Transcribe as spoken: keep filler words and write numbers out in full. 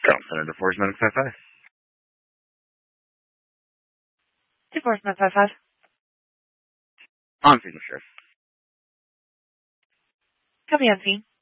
Colonel Senator Force Medic five five. Divorce Med five five. On scene, Sheriff. Copy on scene.